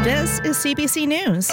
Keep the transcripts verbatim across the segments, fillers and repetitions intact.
This is C B C News.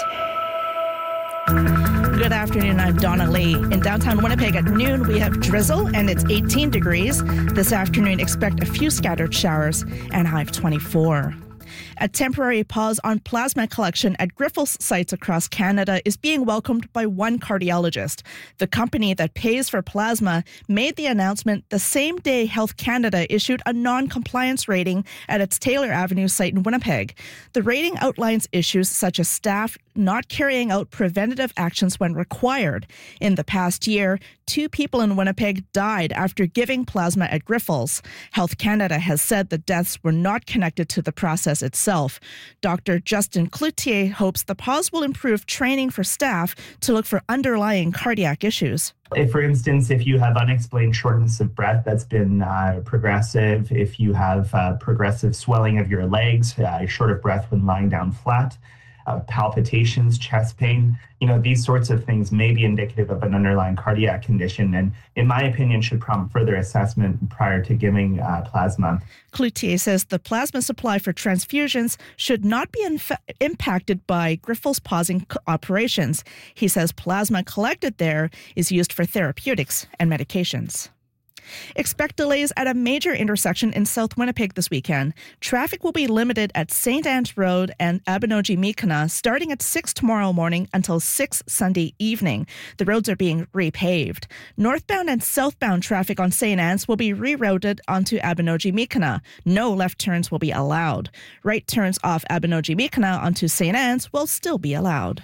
Good afternoon, I'm Donna Lee. In downtown Winnipeg at noon, we have drizzle and it's eighteen degrees. This afternoon, expect a few scattered showers and high of twenty-four. A temporary pause on plasma collection at Grifols sites across Canada is being welcomed by one cardiologist. The company that pays for plasma made the announcement the same day Health Canada issued a non-compliance rating at its Taylor Avenue site in Winnipeg. The rating outlines issues such as staff not carrying out preventative actions when required. In the past year, two people in Winnipeg died after giving plasma at Grifols. Health Canada has said the deaths were not connected to the process itself. Doctor Justin Cloutier hopes the pause will improve training for staff to look for underlying cardiac issues. If, for instance, if you have unexplained shortness of breath that's been uh, progressive, if you have uh, progressive swelling of your legs, uh, short of breath when lying down flat, Uh, palpitations, chest pain, you know, these sorts of things may be indicative of an underlying cardiac condition and, in my opinion, should prompt further assessment prior to giving uh, plasma. Cloutier says the plasma supply for transfusions should not be inf- impacted by Grifols pausing c- operations. He says plasma collected there is used for therapeutics and medications. Expect delays at a major intersection in South Winnipeg this weekend. Traffic will be limited at Saint Anne's Road and Abinogi-Mikana starting at six tomorrow morning until six Sunday evening. The roads are being repaved. Northbound and southbound traffic on Saint Anne's will be rerouted onto Abinogi-Mikana. No left turns will be allowed. Right turns off Abinogi-Mikana onto Saint Anne's will still be allowed.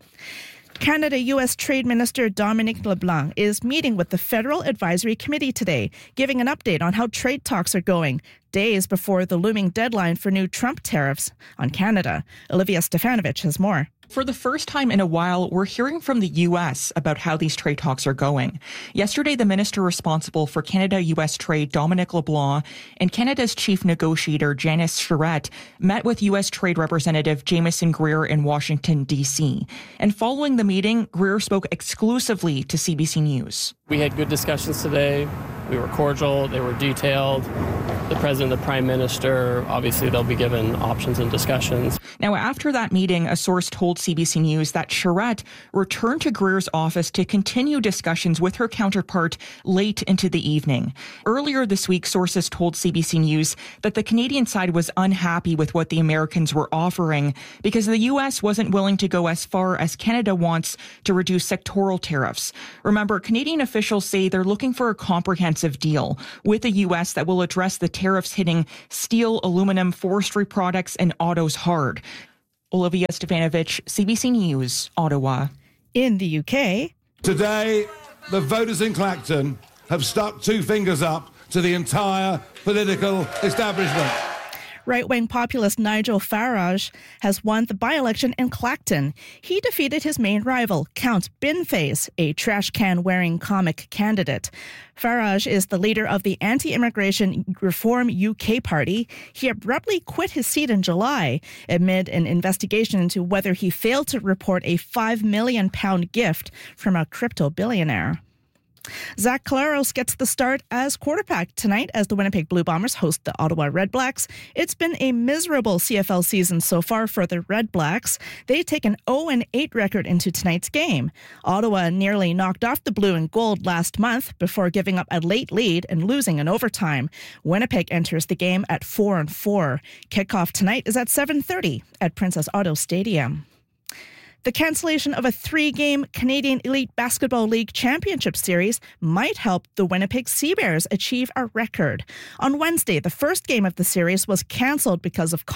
Canada-U S Trade Minister Dominic LeBlanc is meeting with the Federal Advisory Committee today, giving an update on how trade talks are going, days before the looming deadline for new Trump tariffs on Canada. Olivia Stefanovich has more. For the first time in a while, we're hearing from the U S about how these trade talks are going. Yesterday, the minister responsible for Canada-U S trade, Dominic LeBlanc, and Canada's chief negotiator, Janice Charette, met with U S Trade Representative Jameson Greer in Washington, D C. And following the meeting, Greer spoke exclusively to C B C News. We had good discussions today. We were cordial. They were detailed. The president, the prime minister, obviously they'll be given options and discussions. Now, after that meeting, a source told C B C News that Charette returned to Greer's office to continue discussions with her counterpart late into the evening. Earlier this week, sources told C B C News that the Canadian side was unhappy with what the Americans were offering because the U S wasn't willing to go as far as Canada wants to reduce sectoral tariffs. Remember, Canadian officials say they're looking for a comprehensive deal with the U S that will address the tariffs hitting steel, aluminum, forestry products, and autos hard. Olivia Stefanovich, C B C News, Ottawa. In the U K, today, the voters in Clacton have stuck two fingers up to the entire political establishment. Right-wing populist Nigel Farage has won the by-election in Clacton. He defeated his main rival, Count Binface, a trash-can-wearing comic candidate. Farage is the leader of the Anti-Immigration Reform U K Party. He abruptly quit his seat in July amid an investigation into whether he failed to report a five million pound gift from a crypto billionaire. Zach Collaros gets the start as quarterback tonight as the Winnipeg Blue Bombers host the Ottawa Redblacks. It's been a miserable C F L season so far for the Redblacks. They take an oh and eight record into tonight's game. Ottawa nearly knocked off the Blue and Gold last month before giving up a late lead and losing in overtime. Winnipeg enters the game at four and four. Kickoff tonight is at seven thirty at Princess Auto Stadium. The cancellation of a three-game Canadian Elite Basketball League Championship Series might help the Winnipeg Sea Bears achieve a record. On Wednesday, the first game of the series was cancelled because of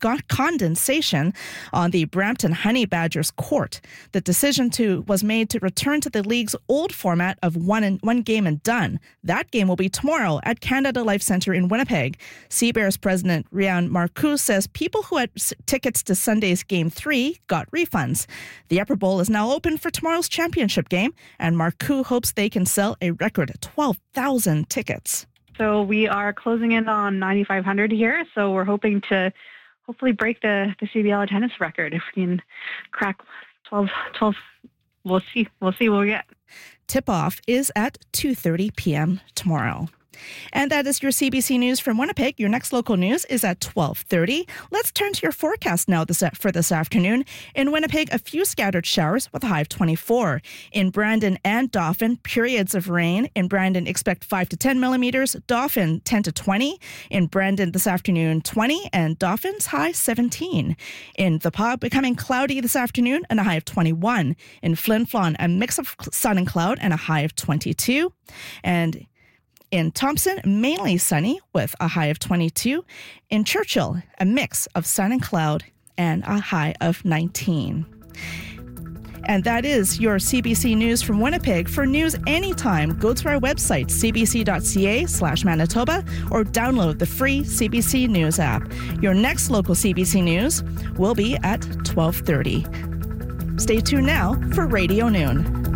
condensation on the Brampton Honey Badgers court. The decision to was made to return to the league's old format of one and one game and done. That game will be tomorrow at Canada Life Centre in Winnipeg. Sea Bears president Rian Marcoux says people who had tickets to Sunday's Game three got refunds. The Upper Bowl is now open for tomorrow's championship game, and Marcoux hopes they can sell a record twelve thousand tickets. So we are closing in on ninety-five hundred here, so we're hoping to hopefully break the, the C B L attendance record. If we can crack twelve, twelve, we'll see. We'll see what we get. Tip-off is at two thirty p.m. tomorrow. And that is your C B C News from Winnipeg. Your next local news is at twelve thirty. Let's turn to your forecast now this, for this afternoon. In Winnipeg, a few scattered showers with a high of twenty-four. In Brandon and Dauphin, periods of rain. In Brandon, expect five to ten millimeters. Dauphin, ten to twenty. In Brandon this afternoon, twenty. And Dauphin's high, seventeen. In The Pas, becoming cloudy this afternoon and a high of twenty-one. In Flin Flon, a mix of sun and cloud and a high of twenty-two. And in Thompson, mainly sunny with a high of twenty-two. In Churchill, a mix of sun and cloud and a high of nineteen. And that is your C B C News from Winnipeg. For news anytime, go to our website, cbc.ca slash Manitoba, or download the free C B C News app. Your next local C B C News will be at twelve thirty. Stay tuned now for Radio Noon.